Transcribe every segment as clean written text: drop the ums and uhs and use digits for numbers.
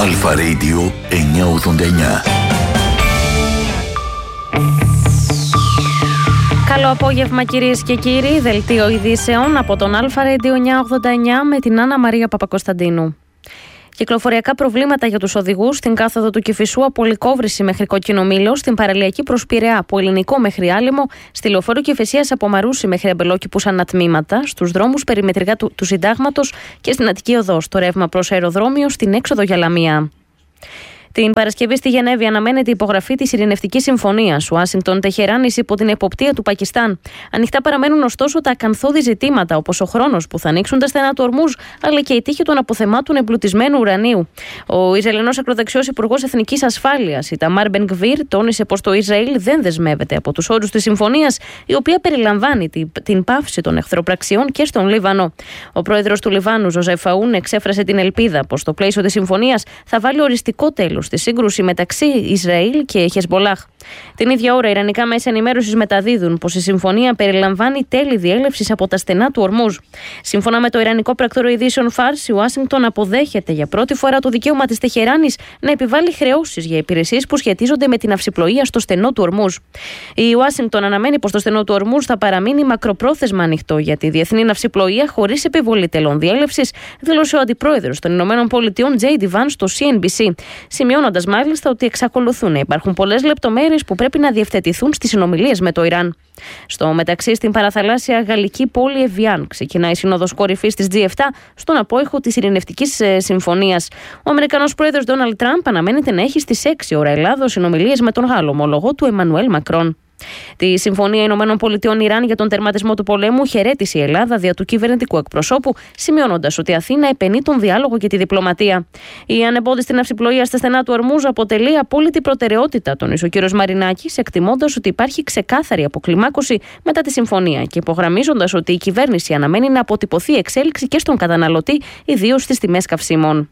Αλφα Radio 989. Καλό απόγευμα κυρίες και κύριοι, δελτίο ειδήσεων από τον Αλφα Radio 989 με την Άννα Μαρία Παπακοσταντίνου. Κυκλοφοριακά προβλήματα για τους οδηγούς στην κάθοδο του Κηφισού από Λυκόβρηση μέχρι Κόκκινο Μήλο, στην παραλιακή προς Πειραιά από Ελληνικό μέχρι Άλυμο, στη λεωφόρο Κηφισίας από Μαρούσι μέχρι Αμπελόκηπους ανατμήματα, στους δρόμους περιμετρικά του Συντάγματος και στην Αττική Οδό, στο ρεύμα προς αεροδρόμιο, στην έξοδο για Λαμία. Την Παρασκευή στη Γενέβη αναμένεται η υπογραφή της Ειρηνευτικής Συμφωνίας Ουάσιγκτον-Τεχεράνης υπό την εποπτεία του Πακιστάν. Ανοιχτά παραμένουν ωστόσο τα ακανθώδη ζητήματα, όπως ο χρόνος που θα ανοίξουν τα στενά του Ορμούζ, αλλά και η τύχη των αποθεμάτων εμπλουτισμένου ουρανίου. Ο Ισραηλινός ακροδεξιός Υπουργός Εθνικής Ασφάλειας, Ιταμάρ Μπεν Γκβίρ, τόνισε πως το Ισραήλ δεν δεσμεύεται από τους όρους της συμφωνίας, η οποία περιλαμβάνει την πάυση των εχθροπραξιών και στον Λίβανο. Ο πρόεδρος του Λιβάνου, Ζωζεφ Αούν, εξέφρασε την ελπίδα πως το πλαίσιο της συμφωνίας θα βάλει οριστικό τέλος στη σύγκρουση μεταξύ Ισραήλ και Χεσμπολάχ. Την ίδια ώρα, ιρανικά μέσα ενημέρωσης μεταδίδουν πως η συμφωνία περιλαμβάνει τέλη διέλευσης από τα στενά του Ορμούζ. Σύμφωνα με το ιρανικό πρακτορείο ειδήσεων Φάρς, η Ουάσιγκτον αποδέχεται για πρώτη φορά το δικαίωμα της Τεχεράνης να επιβάλλει χρεώσεις για υπηρεσίες που σχετίζονται με την ναυσιπλοεία στο στενό του Ορμούζ. Η Ουάσιγκτον αναμένει πως το στενό του Ορμούζ θα παραμείνει μακροπρόθεσμα ανοιχτό για τη διεθνή ναυσιπλοεία χωρίς επιβολή τελών διέλευσης, δήλωσε ο αντιπρόεδρος των ΗΠΑ J.D. Vance στο CNBC, σημειώνοντας μάλιστα ότι εξακολουθούν να υπάρχουν πολλές λεπτομέρειες που πρέπει να διευθετηθούν στις συνομιλίες με το Ιράν. Στο μεταξύ, στην παραθαλάσσια γαλλική πόλη Εβιάν ξεκινάει η Σύνοδος Κορυφής της G7 στον απόϊχο της Ειρηνευτικής Συμφωνίας. Ο Αμερικανός πρόεδρος Ντόναλντ Τραμπ αναμένεται να έχει στις 6 ώρα Ελλάδος συνομιλίες με τον Γάλλο ομολογό του Εμμανουέλ Μακρόν. Τη Συμφωνία ΗΠΑ-Ιράν για τον τερματισμό του πολέμου χαιρέτησε η Ελλάδα δια του κυβερνητικού εκπροσώπου, σημειώνοντας ότι η Αθήνα επενεί τον διάλογο και τη διπλωματία. Η ανεμπόδιστη ναυσιπλοεία στα στενά του Ορμούζ αποτελεί απόλυτη προτεραιότητα, τόνισε ο κ. Μαρινάκης, εκτιμώντας ότι υπάρχει ξεκάθαρη αποκλιμάκωση μετά τη συμφωνία και υπογραμμίζοντας ότι η κυβέρνηση αναμένει να αποτυπωθεί εξέλιξη και στον καταναλωτή, ιδίως στις τιμές καυσίμων.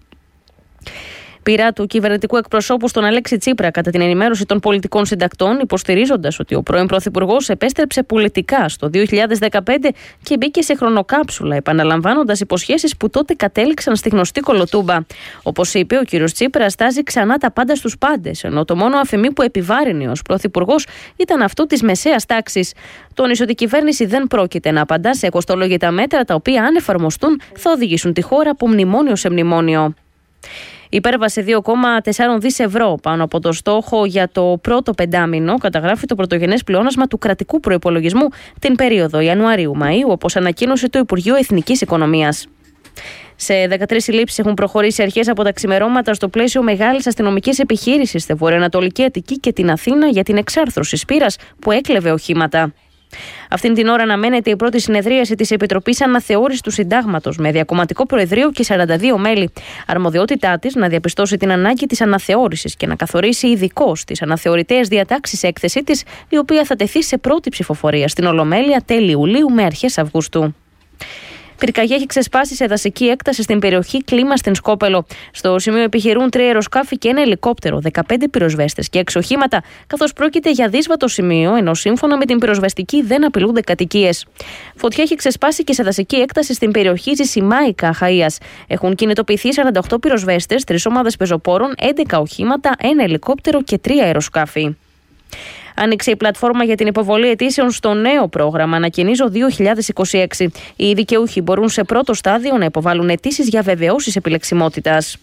Πειρά του κυβερνητικού εκπροσώπου στον Αλέξη Τσίπρα κατά την ενημέρωση των πολιτικών συντακτών, υποστηρίζοντας ότι ο πρώην πρωθυπουργός επέστρεψε πολιτικά στο 2015 και μπήκε σε χρονοκάψουλα, επαναλαμβάνοντας υποσχέσεις που τότε κατέληξαν στη γνωστή κολοτούμπα. Όπως είπε, ο κ. Τσίπρας τάζει ξανά τα πάντα στους πάντες, ενώ το μόνο αφημί που επιβάρυνε ως πρωθυπουργός ήταν αυτό της μεσαίας τάξης. Τόνισε ότι η κυβέρνηση δεν πρόκειται να απαντά σε κοστολόγητα μέτρα τα οποία, αν εφαρμοστούν, θα οδηγήσουν τη χώρα από μνημόνιο σε μνημόνιο. Υπέρβασε 2,4 δις ευρώ πάνω από το στόχο για το πρώτο πεντάμινο, καταγράφει το πρωτογενές πλεόνασμα του κρατικού προϋπολογισμού την περίοδο Ιανουαρίου-Μαΐου, όπως ανακοίνωσε το Υπουργείο Εθνικής Οικονομίας. Σε 13 συλλήψεις έχουν προχωρήσει αρχές από τα ξημερώματα στο πλαίσιο μεγάλης αστυνομικής επιχείρησης στη Βορειοανατολική Αττική και την Αθήνα για την εξάρθρωση σπήρας που έκλεβε οχήματα. Αυτήν την ώρα αναμένεται η πρώτη συνεδρίαση της Επιτροπής Αναθεώρησης του Συντάγματος με διακομματικό προεδρείο και 42 μέλη. Αρμοδιότητά της να διαπιστώσει την ανάγκη της αναθεώρησης και να καθορίσει ειδικώς τις αναθεωρητές διατάξεις έκθεσή της, η οποία θα τεθεί σε πρώτη ψηφοφορία στην Ολομέλεια τέλη Ιουλίου με αρχές Αυγούστου. Πυρκαγιά έχει ξεσπάσει σε δασική έκταση στην περιοχή Κλίμα στην Σκόπελο. Στο σημείο επιχειρούν 3 αεροσκάφη και ένα ελικόπτερο, 15 πυροσβέστες και 6 οχήματα, καθώς πρόκειται για δύσβατο σημείο, ενώ σύμφωνα με την πυροσβεστική δεν απειλούνται κατοικίες. Φωτιά έχει ξεσπάσει και σε δασική έκταση στην περιοχή Ζησιμάικα Αχαΐας. Έχουν κινητοποιηθεί 48 πυροσβέστες, 3 ομάδες πεζοπόρων, 11 οχήματα, ένα ελικόπτερο και 3 αεροσκάφη. Άνοιξε η πλατφόρμα για την υποβολή αιτήσεων στο νέο πρόγραμμα Ανακαινίζω 2026. Οι δικαιούχοι μπορούν σε πρώτο στάδιο να υποβάλουν αιτήσεις για βεβαιώσεις επιλεξιμότητας.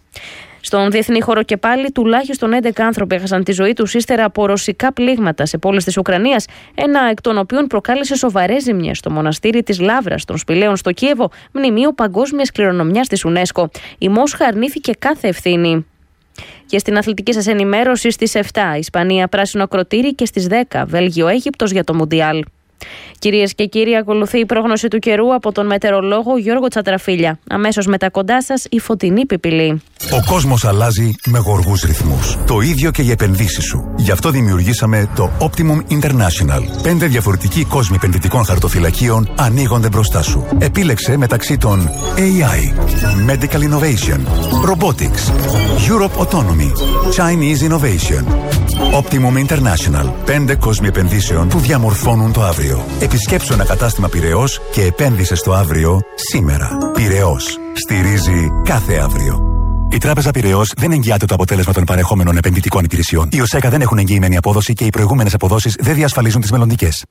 Στον διεθνή χώρο και πάλι, τουλάχιστον 11 άνθρωποι έχασαν τη ζωή τους ύστερα από ρωσικά πλήγματα σε πόλεις της Ουκρανίας, ένα εκ των οποίων προκάλεσε σοβαρές ζημιές στο μοναστήρι της Λάβρας των Σπηλαίων στο Κίεβο, μνημείο παγκόσμιας κληρονομιάς της UNESCO. Η Μόσχα αρνήθηκε κάθε ευθύνη. Και στην αθλητική σας ενημέρωση στις 7 Ισπανία πράσινο ακροτήρι και στις 10 Βέλγιο-Αίγυπτος για το Μουντιάλ. Κυρίες και κύριοι, ακολουθεί η πρόγνωση του καιρού από τον μετεωρολόγο Γιώργο Τσατραφίλια. Αμέσως μετά κοντά σας η φωτεινή πιπηλή. Ο κόσμος αλλάζει με γοργούς ρυθμούς. Το ίδιο και για επενδύσεις σου. Γι' αυτό δημιουργήσαμε το Optimum International. 5 διαφορετικοί κόσμοι επενδυτικών χαρτοφυλακίων ανοίγονται μπροστά σου. Επίλεξε μεταξύ των AI, Medical Innovation, Robotics, Europe Autonomy, Chinese Innovation. Optimum International. 5 κόσμοι επενδύσεων που διαμορφώνουν το αύριο. Επισκέψου ένα κατάστημα Πειραιώς και επένδυσε στο αύριο σήμερα. Πειραιώς. Στηρίζει κάθε αύριο. Η Τράπεζα Πειραιώς δεν εγγυάται το αποτέλεσμα των παρεχόμενων επενδυτικών υπηρεσιών. Οι ΟΣΕΚΑ δεν έχουν εγγυημένη απόδοση και οι προηγούμενες αποδόσεις δεν διασφαλίζουν τις μελλοντικές.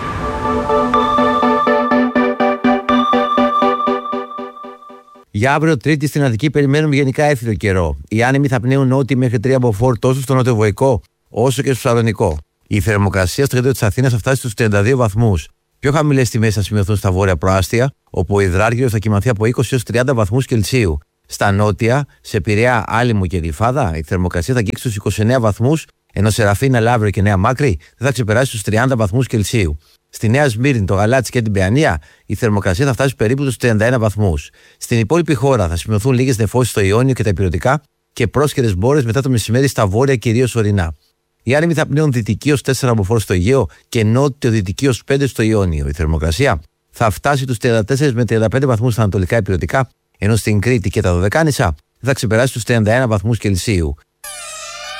Για αύριο Τρίτη στην Αττική περιμένουμε γενικά έθριο καιρό. Οι άνεμοι θα πνέουν νότιοι μέχρι 3 μποφόρ τόσο στο νοτιοβοϊκό όσο και στο Σαλονικό. Η θερμοκρασία στο κέντρο της Αθήνας θα φτάσει στους 32 βαθμούς. Πιο χαμηλές τιμές θα σημειωθούν στα βόρεια προάστια, όπου ο υδράργυρος θα κοιμανθεί από 20 έως 30 βαθμούς Κελσίου. Στα νότια, σε Πειραιά, Άλυμο και Γλυφάδα, η θερμοκρασία θα αγγίξει στους 29 βαθμούς, ενώ σε Ραφίνα, Λαύριο και Νέα Μάκρη δεν θα ξεπεράσει στους 30 βαθμούς Κελσίου. Στη Νέα Σμύρνη, το Γαλάτσι και την Παιανία, η θερμοκρασία θα φτάσει περίπου στους 31 βαθμούς. Στην υπόλοιπη χώρα θα σημειωθούν λίγες νεφώσεις στο Ιόνιο και τα Ηπειρωτικά και πρόσχερες μπόρες μετά το μεσημέρι στα βόρεια, κυρίως ορεινά. Οι άνεμοι θα πνέουν δυτική ως 4 μποφόρ στο Αιγαίο και νότιο-δυτική ως 5 στο Ιόνιο. Η θερμοκρασία θα φτάσει τους 34 με 35 βαθμούς στα ανατολικά Ηπειρωτικά, ενώ στην Κρήτη και τα Δωδεκάνησα θα ξεπεράσει τους 31 βαθμούς Κελσίου.